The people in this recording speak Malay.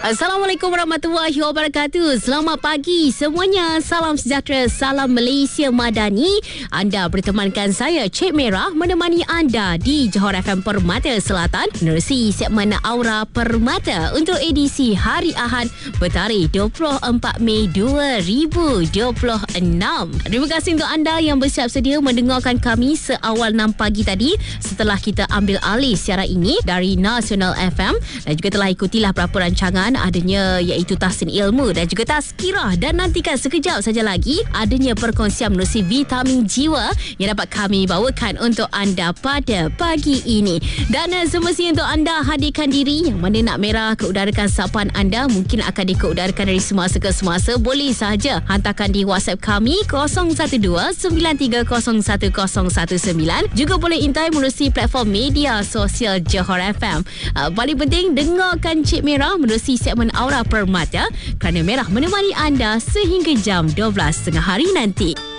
Assalamualaikum warahmatullahi wabarakatuh. Selamat pagi semuanya. Salam sejahtera, salam Malaysia Madani. Anda bertemankan saya Cik Merah menemani anda di Johor FM Permata Selatan menerusi segmen Aura Permata untuk edisi hari Ahad bertarikh 24 Mei 2026. Terima kasih untuk anda yang bersiap sedia mendengarkan kami seawal 6 pagi tadi setelah kita ambil alih siaran ini dari Nasional FM dan juga telah ikutilah beberapa rancangan adanya iaitu Tahsin Ilmu dan juga Tazkirah, dan nantikan sekejap saja lagi adanya perkongsian menerusi vitamin jiwa yang dapat kami bawakan untuk anda pada pagi ini. Dan semestinya untuk anda hadirkan diri yang mana nak Merah keudarakan sapaan anda mungkin akan dikeudarakan dari semasa ke semasa, boleh sahaja hantarkan di WhatsApp kami 012-93011019, juga boleh intai menerusi platform media sosial Johor FM. Paling penting dengarkan Cik Merah menerusi segmen Aura Permata kerana Merah menemani anda sehingga jam 12.30 hari nanti.